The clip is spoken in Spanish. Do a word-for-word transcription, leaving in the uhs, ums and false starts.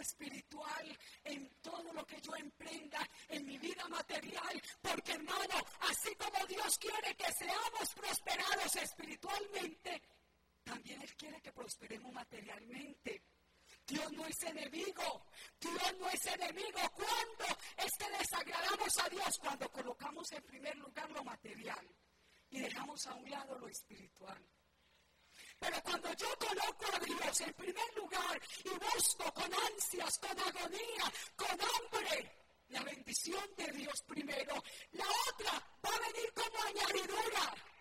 espiritual en todo lo que yo emprenda en mi vida material, porque hermano, así como Dios quiere que seamos prosperados espiritualmente, también Él quiere que prosperemos materialmente. Dios no es enemigo, Dios no es enemigo. ¿Cuándo es que desagradamos a Dios? Cuando colocamos en primer lugar lo material y dejamos a un lado lo espiritual. Pero cuando yo coloco a Dios en primer lugar y busco con ansias, con agonía, con hambre, la bendición de Dios primero, la otra va a venir como añadidura.